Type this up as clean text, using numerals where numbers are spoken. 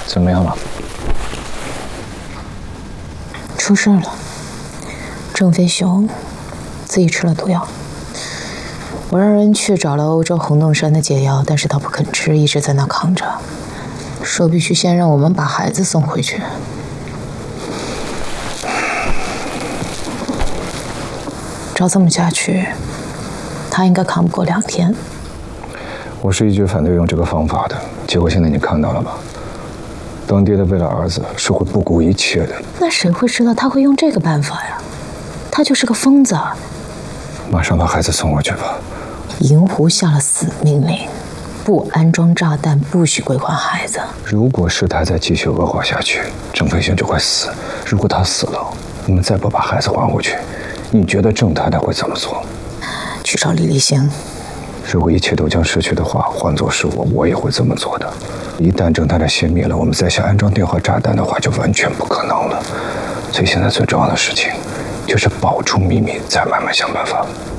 怎么样了？ 出事了。郑飞雄自己吃了毒药。我让人去找了欧洲红洞山的解药，但是他不肯吃，一直在那扛着，说必须先让我们把孩子送回去。照这么下去，他应该扛不过2天。 我是一直反对用这个方法的，结果现在你看到了吧？当爹的为了儿子是会不顾一切的。 那谁会知道他会用这个办法呀？他就是个疯子。 马上把孩子送回去吧。 银狐下了死命令，不安装炸弹，不许归还孩子。 如果事态再继续恶化下去，郑飞星就会死。如果他死了，我们再不把孩子还回去，你觉得郑太太会怎么做？ 去找李立兴。 如果一切都将失去的话，换作是我，我也会这么做的。一旦郑太太熄灭了，我们再想安装电话炸弹的话，就完全不可能了。所以现在最重要的事情，就是保住秘密，再慢慢想办法。